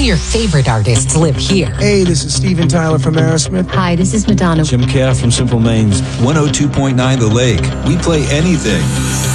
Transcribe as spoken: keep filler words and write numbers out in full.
your favorite artists live here. Hey, this is Steven Tyler from Aerosmith. Hi, this is Madonna. Jim Kerr from Simple Minds. one oh two point nine The Lake. We play anything.